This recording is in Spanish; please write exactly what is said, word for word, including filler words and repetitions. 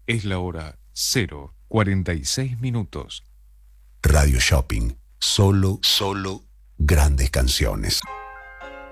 Es la hora cero cuarenta y seis minutos. Radio Shopping. Solo, solo grandes canciones.